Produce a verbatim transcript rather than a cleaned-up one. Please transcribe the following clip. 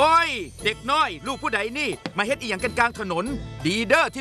โอ้ยเด็กน้อยลูกผู้ใดนี่มาเฮ็ดอีหยังกันกลางถนนดีเด้อที่